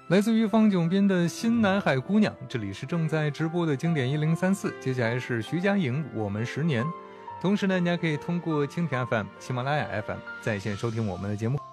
来自于方炯斌的新南海姑娘，这里是正在直播的经典1034，接下来是徐佳莹我们10年。同时呢，你还可以通过蜻蜓 FM、喜马拉雅 FM 在线收听我们的节目。